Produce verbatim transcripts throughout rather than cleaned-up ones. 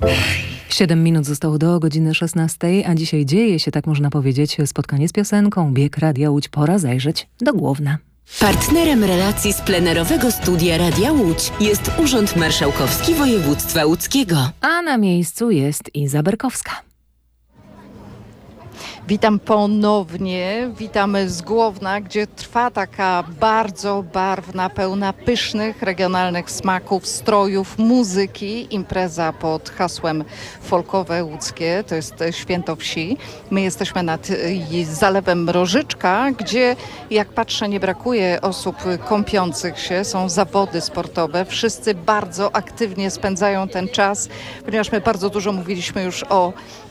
Siedem minut zostało do godziny szesnastej, a dzisiaj dzieje się, tak można powiedzieć, spotkanie z piosenką. Bieg Radia Łódź, pora zajrzeć do Główna. Partnerem relacji z plenerowego studia Radia Łódź jest Urząd Marszałkowski Województwa Łódzkiego. A na miejscu jest Iza Berkowska. Witam ponownie, witamy z Główna, gdzie trwa taka bardzo barwna, pełna pysznych regionalnych smaków, strojów, muzyki, impreza pod hasłem Folkowe Łódzkie, to jest Święto Wsi. My jesteśmy nad zalewem Rożyczka, gdzie jak patrzę nie brakuje osób kąpiących się, są zawody sportowe, wszyscy bardzo aktywnie spędzają ten czas, ponieważ my bardzo dużo mówiliśmy już o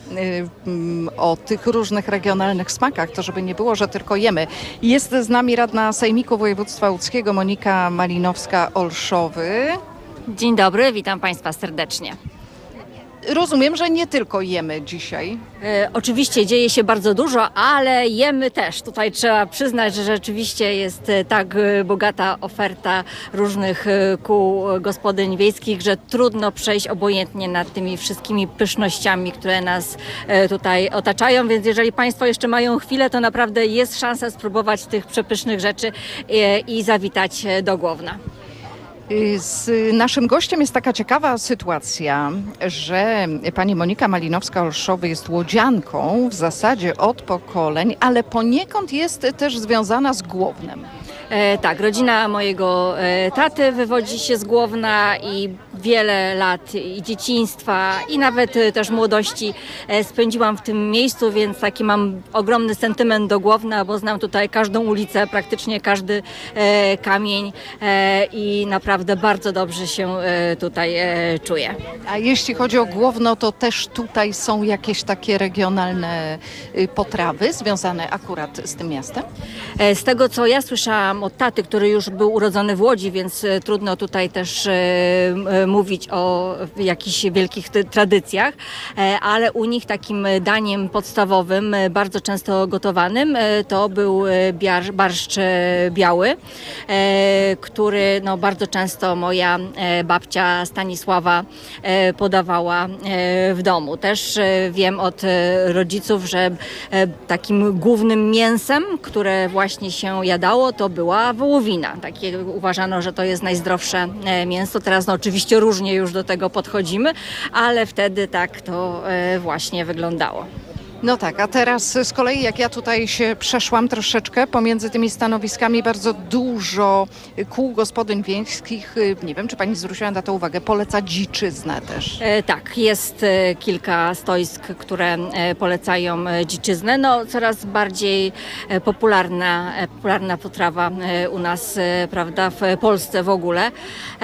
o tych różnych regionalnych smakach, to żeby nie było, że tylko jemy. Jest z nami radna Sejmiku Województwa Łódzkiego Monika Malinowska-Olszowy. Dzień dobry, witam Państwa serdecznie. Rozumiem, że nie tylko jemy dzisiaj. E, oczywiście dzieje się bardzo dużo, ale jemy też. Tutaj trzeba przyznać, że rzeczywiście jest tak bogata oferta różnych kół gospodyń wiejskich, że trudno przejść obojętnie nad tymi wszystkimi pysznościami, które nas tutaj otaczają, więc jeżeli Państwo jeszcze mają chwilę, to naprawdę jest szansa spróbować tych przepysznych rzeczy i, i zawitać do Główna. Z naszym gościem jest taka ciekawa sytuacja, że pani Monika Malinowska-Olszowy jest łodzianką w zasadzie od pokoleń, ale poniekąd jest też związana z Głównem. E, tak, rodzina mojego e, taty wywodzi się z Główna i wiele lat i dzieciństwa i nawet e, też młodości e, spędziłam w tym miejscu, więc taki mam ogromny sentyment do Główna, bo znam tutaj każdą ulicę, praktycznie każdy e, kamień e, i naprawdę bardzo dobrze się e, tutaj e, czuję. A jeśli chodzi o Główno, to też tutaj są jakieś takie regionalne y, potrawy związane akurat z tym miastem? E, z tego, co ja słyszałam od taty, który już był urodzony w Łodzi, więc e, trudno tutaj też e, e, mówić o jakichś wielkich t- tradycjach, e, ale u nich takim daniem podstawowym, e, bardzo często gotowanym, e, to był e, biar, barszcz e, biały, e, który no, bardzo często moja e, babcia Stanisława e, podawała e, w domu. Też e, wiem od e, rodziców, że e, takim głównym mięsem, które właśnie się jadało, to była wołowina. Takie uważano, że to jest najzdrowsze mięso. Teraz no, oczywiście różnie już do tego podchodzimy, ale wtedy tak to właśnie wyglądało. No tak, a teraz z kolei jak ja tutaj się przeszłam troszeczkę pomiędzy tymi stanowiskami, bardzo dużo kół gospodyń wiejskich, nie wiem, czy pani zwróciła na to uwagę, poleca dziczyznę też. E, tak, jest e, kilka stoisk, które e, polecają e, dziczyznę. No, coraz bardziej e, popularna, e, popularna potrawa e, u nas, e, prawda, w Polsce w ogóle. E,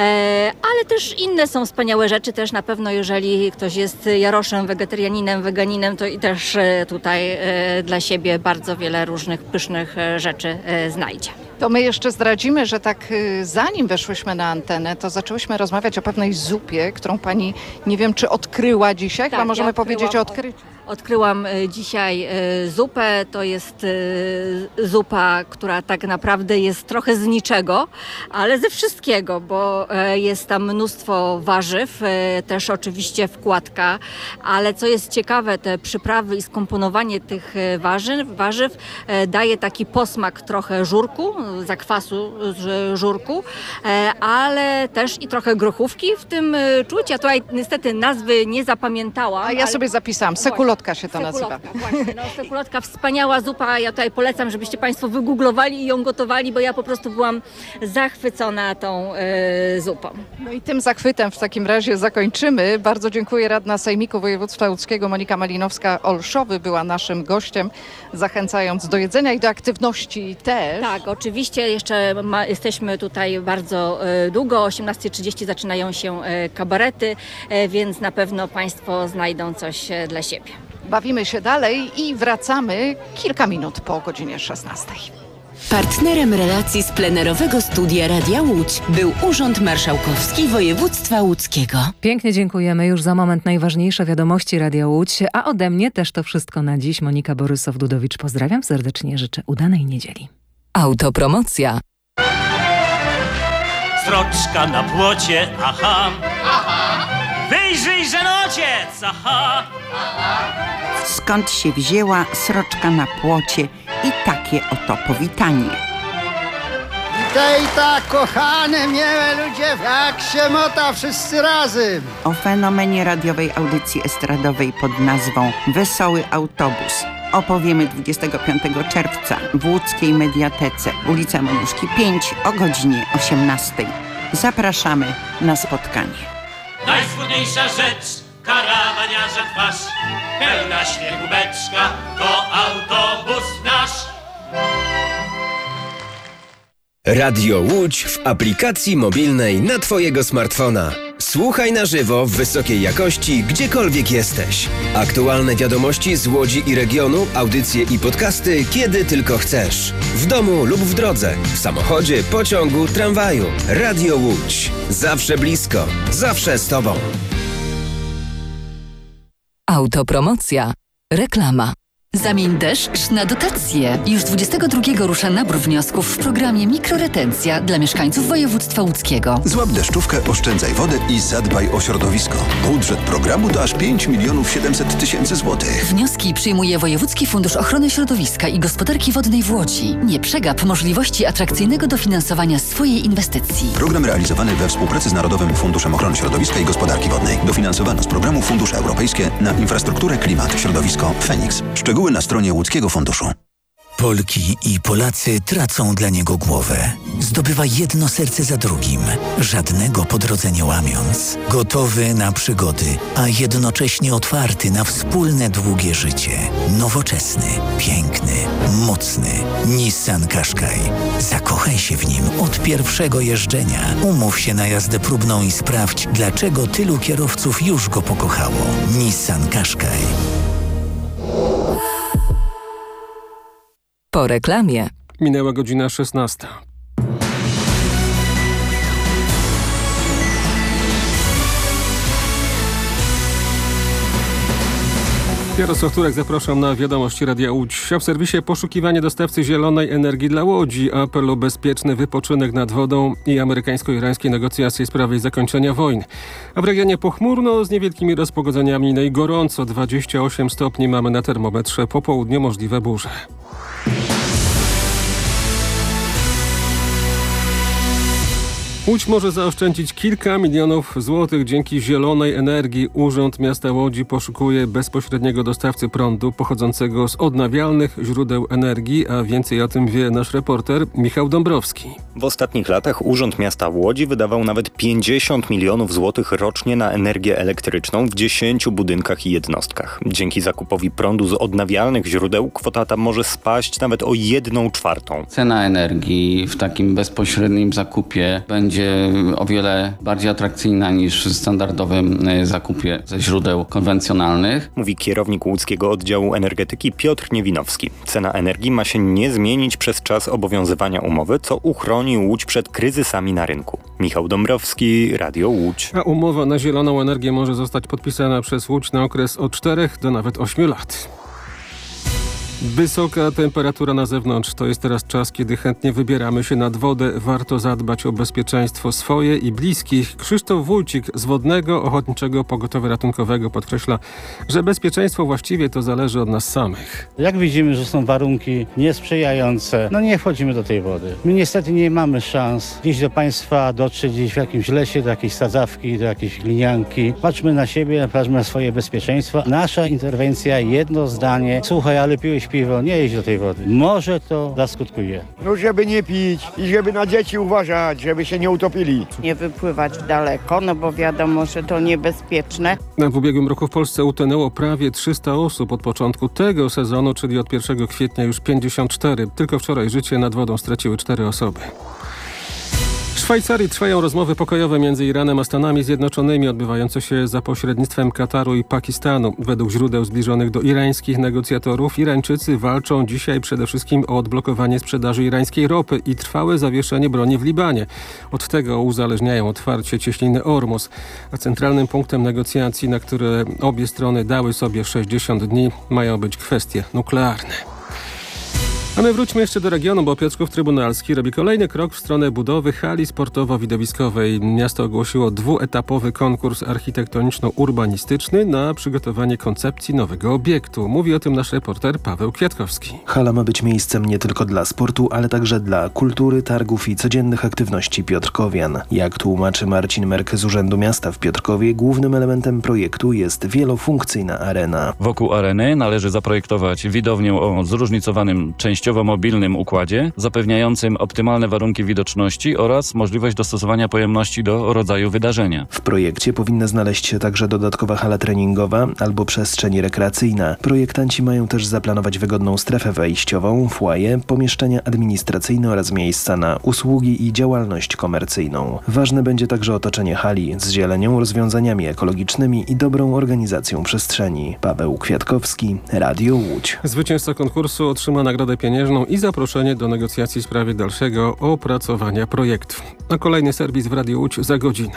ale też inne są wspaniałe rzeczy, też na pewno jeżeli ktoś jest jaroszem, wegetarianinem, weganinem, to i też e, tutaj e, dla siebie bardzo wiele różnych pysznych e, rzeczy e, znajdzie. To my jeszcze zdradzimy, że tak zanim weszłyśmy na antenę, to zaczęłyśmy rozmawiać o pewnej zupie, którą pani nie wiem, czy odkryła dzisiaj, Tak, chyba możemy ja powiedzieć o odkryłam- odkryciu. Odkryłam e, dzisiaj e, zupę. To jest e, zupa, która tak naprawdę jest trochę z niczego, ale ze wszystkiego, bo e, jest tam mnóstwo warzyw, e, też oczywiście wkładka, ale co jest ciekawe, te przyprawy i skomponowanie tych e, warzyw, warzyw e, daje taki posmak trochę żurku, zakwasu z żurku, e, ale też i trochę grochówki w tym e, czuć. Ja tutaj niestety nazwy nie zapamiętałam. A ja ale- sobie zapisałam, Właśnie. sekulotka się to Sekulotka, nazywa. właśnie, no, sekulotka, wspaniała zupa. Ja tutaj polecam, żebyście Państwo wygooglowali i ją gotowali, bo ja po prostu byłam zachwycona tą e, zupą. No i tym zachwytem w takim razie zakończymy. Bardzo dziękuję. Radna Sejmiku Województwa Łódzkiego Monika Malinowska-Olszowy była naszym gościem, zachęcając do jedzenia i do aktywności też. Tak, oczywiście jeszcze ma, jesteśmy tutaj bardzo e, długo. O osiemnasta trzydzieści zaczynają się e, kabarety, e, więc na pewno Państwo znajdą coś e, dla siebie. Bawimy się dalej i wracamy kilka minut po godzinie szesnastej. Partnerem relacji z plenerowego studia Radia Łódź był Urząd Marszałkowski Województwa Łódzkiego. Pięknie dziękujemy. Już za moment najważniejsze wiadomości Radia Łódź, a ode mnie też to wszystko na dziś. Monika Borysow-Dudowicz. Pozdrawiam serdecznie, życzę udanej niedzieli. Autopromocja. Sroczka na płocie, aha, aha. Wyjrzyj, żenocie! pieca, ha! Skąd się wzięła sroczka na płocie i takie oto powitanie. Witaj tak, kochane, miłe ludzie, jak się mota wszyscy razem. O fenomenie radiowej audycji estradowej pod nazwą Wesoły Autobus opowiemy dwudziestego piątego czerwca w łódzkiej Mediatece, ulica Monuszki pięć o godzinie osiemnastej. Zapraszamy na spotkanie. Najsłodniejsza rzecz, karawaniarza twarz, pełna śmiechu beczka, to autobus nasz. Radio Łódź w aplikacji mobilnej na Twojego smartfona. Słuchaj na żywo w wysokiej jakości, gdziekolwiek jesteś. Aktualne wiadomości z Łodzi i regionu, audycje i podcasty, kiedy tylko chcesz. W domu lub w drodze, w samochodzie, pociągu, tramwaju. Radio Łódź. Zawsze blisko, zawsze z Tobą. Autopromocja. Reklama. Zamień deszcz na dotacje. Już dwudziestego drugiego rusza nabór wniosków w programie Mikroretencja dla mieszkańców województwa łódzkiego. Złap deszczówkę, oszczędzaj wodę i zadbaj o środowisko. Budżet programu to aż pięć milionów siedemset tysięcy złotych. Wnioski przyjmuje Wojewódzki Fundusz Ochrony Środowiska i Gospodarki Wodnej w Łodzi. Nie przegap możliwości atrakcyjnego dofinansowania swojej inwestycji. Program realizowany we współpracy z Narodowym Funduszem Ochrony Środowiska i Gospodarki Wodnej. Dofinansowano z programu Fundusze Europejskie na infrastrukturę, klimat, środowisko, Feniks. Szczegóły na stronie Łódzkiego Funduszu. Polki i Polacy tracą dla niego głowę. Zdobywa jedno serce za drugim, żadnego po drodze nie łamiąc. Gotowy na przygody, a jednocześnie otwarty na wspólne długie życie. Nowoczesny, piękny, mocny. Nissan Qashqai. Zakochaj się w nim od pierwszego jeżdżenia. Umów się na jazdę próbną i sprawdź, dlaczego tylu kierowców już go pokochało. Nissan Qashqai. Po reklamie. Minęła godzina szesnasta. Jarosław Turek, zapraszam na wiadomości Radia Łódź. A w serwisie poszukiwanie dostawcy zielonej energii dla Łodzi, apel o bezpieczny wypoczynek nad wodą i amerykańsko-irańskie negocjacje w sprawie zakończenia wojny. A w regionie pochmurno z niewielkimi rozpogodzeniami, no i gorąco, dwadzieścia osiem stopni mamy na termometrze, po południu możliwe burze. Łódź może zaoszczędzić kilka milionów złotych dzięki zielonej energii. Urząd Miasta Łodzi poszukuje bezpośredniego dostawcy prądu pochodzącego z odnawialnych źródeł energii, a więcej o tym wie nasz reporter Michał Dąbrowski. W ostatnich latach Urząd Miasta Łodzi wydawał nawet pięćdziesiąt milionów złotych rocznie na energię elektryczną w dziesięciu budynkach i jednostkach. Dzięki zakupowi prądu z odnawialnych źródeł kwota ta może spaść nawet o jedną czwartą. Cena energii w takim bezpośrednim zakupie będzie o wiele bardziej atrakcyjna niż w standardowym zakupie ze źródeł konwencjonalnych. Mówi kierownik łódzkiego oddziału energetyki Piotr Niewinowski. Cena energii ma się nie zmienić przez czas obowiązywania umowy, co uchroni Łódź przed kryzysami na rynku. Michał Dąbrowski, Radio Łódź. A umowa na zieloną energię może zostać podpisana przez Łódź na okres od czterech do nawet ośmiu lat. Wysoka temperatura na zewnątrz. To jest teraz czas, kiedy chętnie wybieramy się nad wodę. Warto zadbać o bezpieczeństwo swoje i bliskich. Krzysztof Wójcik z Wodnego Ochotniczego Pogotowia Ratunkowego podkreśla, że bezpieczeństwo właściwie to zależy od nas samych. Jak widzimy, że są warunki niesprzyjające, no nie wchodzimy do tej wody. My niestety nie mamy szans gdzieś do państwa dotrzeć, gdzieś w jakimś lesie, do jakiejś sadzawki, do jakiejś glinianki. Patrzmy na siebie, patrzmy na swoje bezpieczeństwo. Nasza interwencja, jedno zdanie. Słuchaj, ale piłeś piwo, nie jedź do tej wody. Może to zaskutkuje. No żeby nie pić i żeby na dzieci uważać, żeby się nie utopili. Nie wypływać daleko, no bo wiadomo, że to niebezpieczne. W ubiegłym roku w Polsce utonęło prawie trzysta osób. Od początku tego sezonu, czyli od pierwszego kwietnia już pięćdziesiąt cztery. Tylko wczoraj życie nad wodą straciły cztery osoby. W Szwajcarii trwają rozmowy pokojowe między Iranem a Stanami Zjednoczonymi, odbywające się za pośrednictwem Kataru i Pakistanu. Według źródeł zbliżonych do irańskich negocjatorów Irańczycy walczą dzisiaj przede wszystkim o odblokowanie sprzedaży irańskiej ropy i trwałe zawieszenie broni w Libanie. Od tego uzależniają otwarcie cieśniny Ormus. A centralnym punktem negocjacji, na które obie strony dały sobie sześćdziesiąt dni, mają być kwestie nuklearne. A my wróćmy jeszcze do regionu, bo Piotrków Trybunalski robi kolejny krok w stronę budowy hali sportowo-widowiskowej. Miasto ogłosiło dwuetapowy konkurs architektoniczno-urbanistyczny na przygotowanie koncepcji nowego obiektu. Mówi o tym nasz reporter Paweł Kwiatkowski. Hala ma być miejscem nie tylko dla sportu, ale także dla kultury, targów i codziennych aktywności piotrkowian. Jak tłumaczy Marcin Merk z Urzędu Miasta w Piotrkowie, głównym elementem projektu jest wielofunkcyjna arena. Wokół areny należy zaprojektować widownię o zróżnicowanym częściowo mobilnym układzie, zapewniającym optymalne warunki widoczności oraz możliwość dostosowania pojemności do rodzaju wydarzenia. W projekcie powinna znaleźć się także dodatkowa hala treningowa albo przestrzeń rekreacyjna. Projektanci mają też zaplanować wygodną strefę wejściową, foyer, pomieszczenia administracyjne oraz miejsca na usługi i działalność komercyjną. Ważne będzie także otoczenie hali z zielenią, rozwiązaniami ekologicznymi i dobrą organizacją przestrzeni. Paweł Kwiatkowski, Radio Łódź. Zwycięzca konkursu otrzyma nagrodę pieniężną i zaproszenie do negocjacji w sprawie dalszego opracowania projektu. A kolejny serwis w Radiu Łódź za godzinę.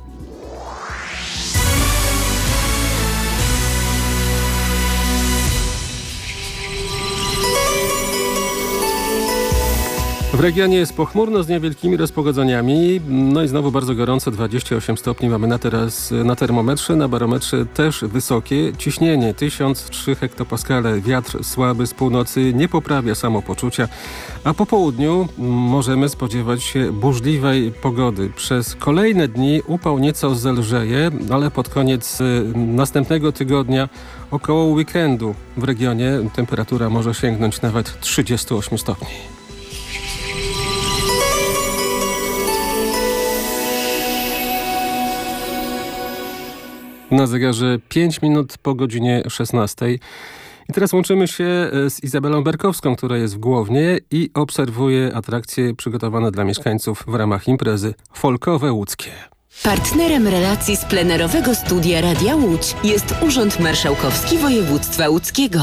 W regionie jest pochmurno z niewielkimi rozpogodzeniami, no i znowu bardzo gorąco, dwadzieścia osiem stopni mamy na teraz na termometrze, na barometrze też wysokie. Ciśnienie tysiąc trzy hektopaskale, wiatr słaby z północy nie poprawia samopoczucia, a po południu możemy spodziewać się burzliwej pogody. Przez kolejne dni upał nieco zelżeje, ale pod koniec następnego tygodnia, około weekendu w regionie temperatura może sięgnąć nawet trzydzieści osiem stopni. Na zegarze pięć minut po godzinie szesnastej. I teraz łączymy się z Izabelą Berkowską, która jest w Głownie i obserwuje atrakcje przygotowane dla mieszkańców w ramach imprezy Folkowe Łódzkie. Partnerem relacji z plenerowego studia Radia Łódź jest Urząd Marszałkowski Województwa Łódzkiego.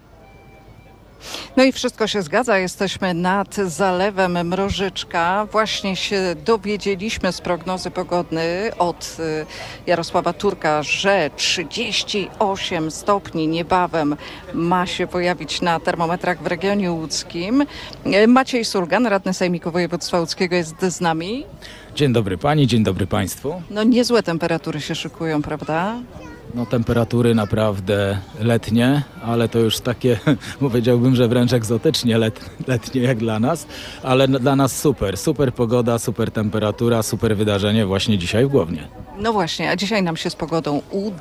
No i wszystko się zgadza. Jesteśmy nad zalewem Mrożyczka. Właśnie się dowiedzieliśmy z prognozy pogodnej od Jarosława Turka, że trzydzieści osiem stopni niebawem ma się pojawić na termometrach w regionie łódzkim. Maciej Sulgan, radny Sejmiku Województwa Łódzkiego, jest z nami. Dzień dobry pani, dzień dobry państwu. No niezłe temperatury się szykują, prawda? No temperatury naprawdę letnie, ale to już takie, powiedziałbym, że wręcz egzotycznie let, letnie jak dla nas, ale dla nas super, super pogoda, super temperatura, super wydarzenie właśnie dzisiaj w Głownie. No właśnie, a dzisiaj nam się z pogodą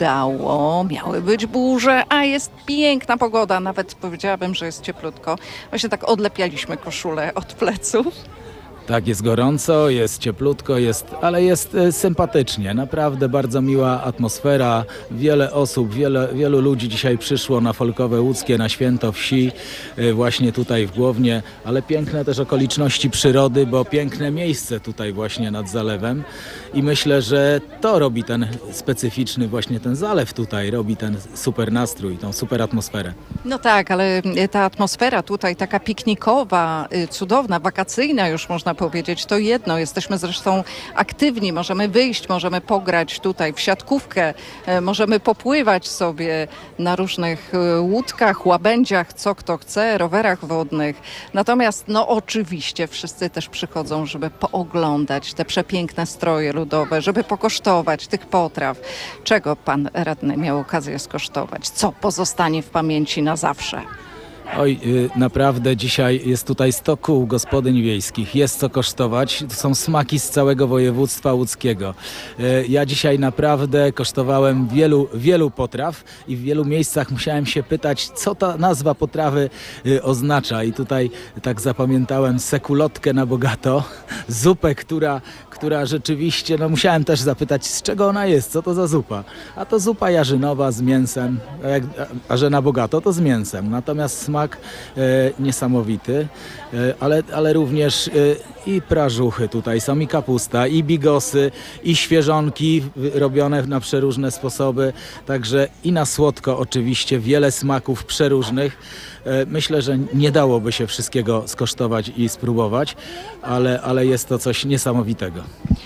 udało, miały być burze, a jest piękna pogoda, nawet powiedziałabym, że jest cieplutko. Właśnie tak odlepialiśmy koszulę od pleców. Tak, jest gorąco, jest cieplutko, jest, ale jest e, sympatycznie. Naprawdę bardzo miła atmosfera. Wiele osób, wiele, wielu ludzi dzisiaj przyszło na Folkowe Łódzkie, na Święto Wsi, e, właśnie tutaj w Głownie, ale piękne też okoliczności przyrody, bo piękne miejsce tutaj właśnie nad zalewem i myślę, że to robi ten specyficzny właśnie ten zalew tutaj, robi ten super nastrój, tą super atmosferę. No tak, ale ta atmosfera tutaj taka piknikowa, cudowna, wakacyjna już można powiedzieć, to jedno. Jesteśmy zresztą aktywni, możemy wyjść, możemy pograć tutaj w siatkówkę, możemy popływać sobie na różnych łódkach, łabędziach, co kto chce, rowerach wodnych. Natomiast no oczywiście wszyscy też przychodzą, żeby pooglądać te przepiękne stroje ludowe, żeby pokosztować tych potraw. Czego pan radny miał okazję skosztować? Co pozostanie w pamięci na zawsze? Oj, yy, naprawdę dzisiaj jest tutaj sto kół gospodyń wiejskich, jest co kosztować, to są smaki z całego województwa łódzkiego. Yy, ja dzisiaj naprawdę kosztowałem wielu, wielu potraw i w wielu miejscach musiałem się pytać, co ta nazwa potrawy yy, oznacza i tutaj tak zapamiętałem sekulotkę na bogato, zupę, która, która rzeczywiście, no musiałem też zapytać, z czego ona jest, co to za zupa, a to zupa jarzynowa z mięsem, a, jak, a że na bogato to z mięsem, natomiast smak E, niesamowity, e, ale, ale również e, i prażuchy tutaj są, i kapusta, i bigosy, i świeżonki robione na przeróżne sposoby, także i na słodko oczywiście, wiele smaków przeróżnych. E, myślę, że nie dałoby się wszystkiego skosztować i spróbować, ale, ale jest to coś niesamowitego.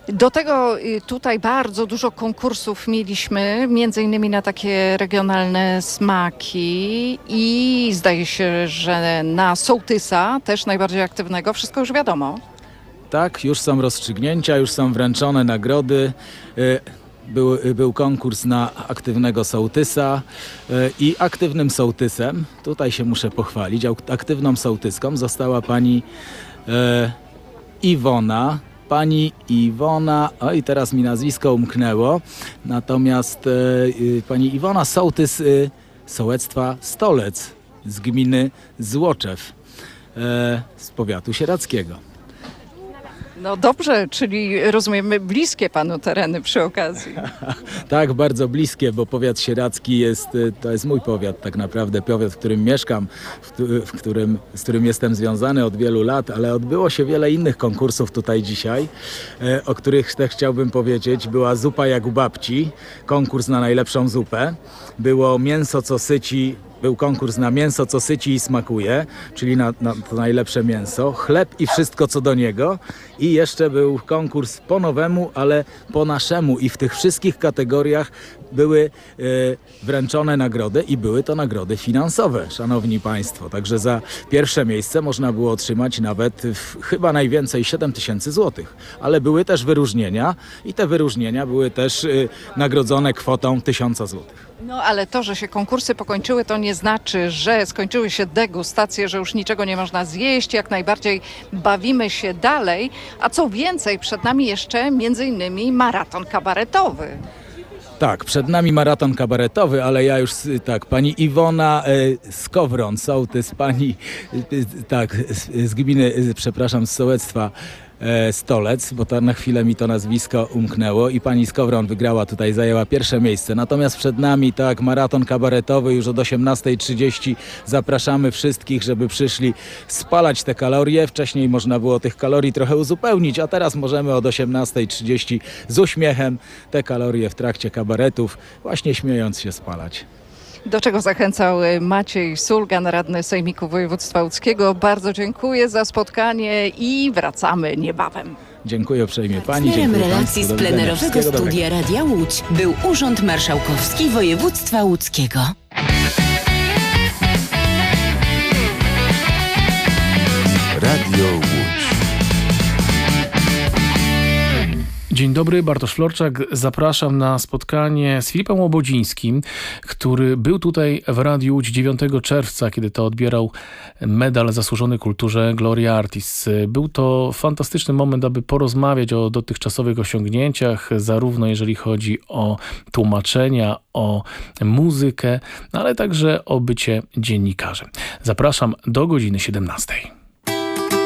Do tego y, tutaj bardzo dużo konkursów mieliśmy, między innymi na takie regionalne smaki i zdaje się, że na sołtysa, też najbardziej aktywnego, wszystko już wiadomo. Tak, już są rozstrzygnięcia, już są wręczone nagrody. Y, Był, był konkurs na aktywnego sołtysa y, i aktywnym sołtysem, tutaj się muszę pochwalić, aktywną sołtyską została pani y, Iwona. Pani Iwona, oj teraz mi nazwisko umknęło, natomiast y, y, pani Iwona sołtys y, sołectwa Stolec z gminy Złoczew y, z powiatu sieradzkiego. No dobrze, czyli rozumiemy bliskie panu tereny przy okazji. Tak, bardzo bliskie, bo powiat sieradzki jest, to jest mój powiat tak naprawdę, powiat, w którym mieszkam, w, w którym, z którym jestem związany od wielu lat, ale odbyło się wiele innych konkursów tutaj dzisiaj, e, o których też chciałbym powiedzieć. Była zupa jak u babci, konkurs na najlepszą zupę, było mięso co syci, był konkurs na mięso, co syci i smakuje, czyli na, na to najlepsze mięso, chleb i wszystko, co do niego. I jeszcze był konkurs po nowemu, ale po naszemu. I w tych wszystkich kategoriach były e, wręczone nagrody i były to nagrody finansowe, szanowni państwo. Także za pierwsze miejsce można było otrzymać nawet w, chyba najwięcej siedem tysięcy złotych. Ale były też wyróżnienia i te wyróżnienia były też e, nagrodzone kwotą tysiąca złotych. No ale to, że się konkursy pokończyły, to nie znaczy, że skończyły się degustacje, że już niczego nie można zjeść. Jak najbardziej bawimy się dalej. A co więcej, przed nami jeszcze między innymi maraton kabaretowy. Tak, przed nami maraton kabaretowy, ale ja już, tak, pani Iwona e, Skowron, sołtys, pani, e, tak, z, z gminy, e, przepraszam, z sołectwa e, Stolec, bo to na chwilę mi to nazwisko umknęło i pani Skowron wygrała tutaj, zajęła pierwsze miejsce. Natomiast przed nami, tak, maraton kabaretowy już od osiemnastej trzydzieści. Zapraszamy wszystkich, żeby przyszli spalać te kalorie. Wcześniej można było tych kalorii trochę uzupełnić, a teraz możemy od osiemnastej trzydzieści z uśmiechem te kalorie w trakcie kabaretów, właśnie śmiejąc się, spalać. Do czego zachęcał Maciej Sulgan, radny Sejmiku Województwa Łódzkiego. Bardzo dziękuję za spotkanie i wracamy niebawem. Dziękuję uprzejmie pani. Partnerem Dziękuję relacji państwu. z plenerowego Wszystkiego studia dobrego. Radia Łódź był Urząd Marszałkowski Województwa Łódzkiego. Radio Łódź. Dzień dobry, Bartosz Florczak. Zapraszam na spotkanie z Filipem Łobodzińskim, który był tutaj w Radiu Łódź dziewiątego czerwca, kiedy to odbierał medal zasłużony kulturze Gloria Artis. Był to fantastyczny moment, aby porozmawiać o dotychczasowych osiągnięciach, zarówno jeżeli chodzi o tłumaczenia, o muzykę, ale także o bycie dziennikarzem. Zapraszam do godziny siedemnastej.